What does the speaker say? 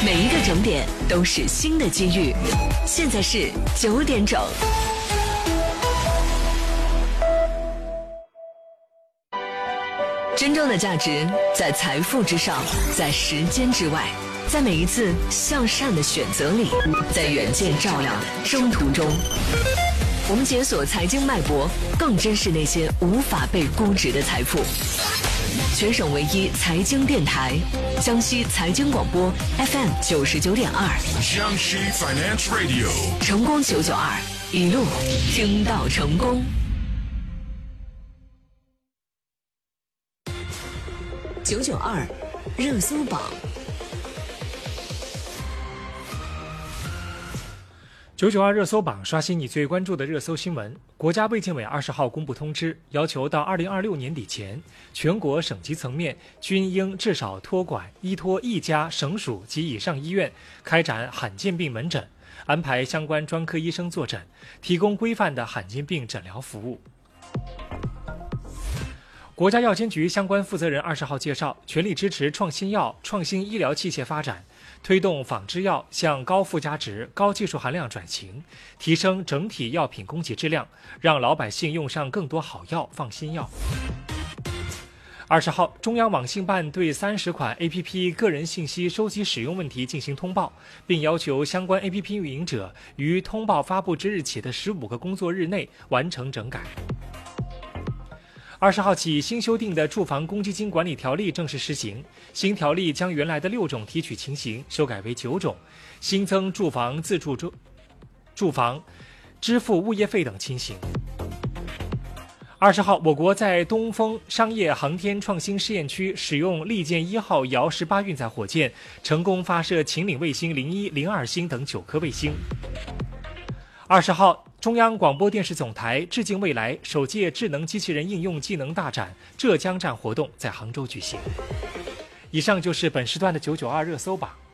每一个整点都是新的机遇。现在是9点整。真正的价值在财富之上，在时间之外，在每一次向善的选择里，在远见照亮的征途中。我们解锁财经脉搏，更珍视那些无法被估值的财富。全省唯一财经电台，江西财经广播 FM 99.2， 江西 Finance Radio， 成功992，一路听到成功。992热搜榜。 992热搜榜刷新你最关注的热搜新闻。国家卫健委20号公布通知，要求到2026年底前，全国省级层面均应至少托管依托1家省属及以上医院开展罕见病门诊，安排相关专科医生坐诊，提供规范的罕见病诊疗服务。国家药监局相关负责人20号介绍，全力支持创新药、创新医疗器械发展，推动仿制药向高附加值、高技术含量转型，提升整体药品供给质量，让老百姓用上更多好药、放心药。20号，中央网信办对30款 APP 个人信息收集使用问题进行通报，并要求相关 APP 运营者于通报发布之日起的15个工作日内完成整改。20号起，新修订的住房公积金管理条例正式施行。新条例将原来的6种提取情形修改为9种，新增住房自住住房支付物业费等情形。20号，我国在东风商业航天创新试验区使用利剑1号遥18运载火箭，成功发射秦岭卫星01、02星等9颗卫星。20号，中央广播电视总台致敬未来首届智能机器人应用技能大展浙江站活动在杭州举行。以上就是本时段的992热搜榜。